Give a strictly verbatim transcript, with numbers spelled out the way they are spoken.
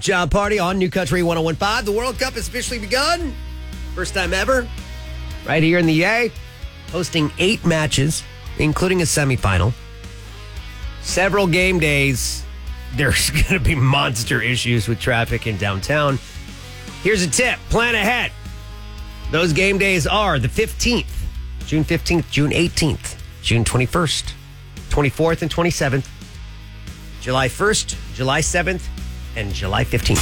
Job party on New Country one oh one point five. The World Cup has officially begun. First time ever. Right here in the A. Hosting eight matches, including a semifinal. Several game days. There's going to be monster issues with traffic in downtown. Here's a tip. Plan ahead. Those game days are the fifteenth, June fifteenth, June eighteenth, June twenty-first, twenty-fourth, and twenty-seventh, July first, July seventh, and July fifteenth.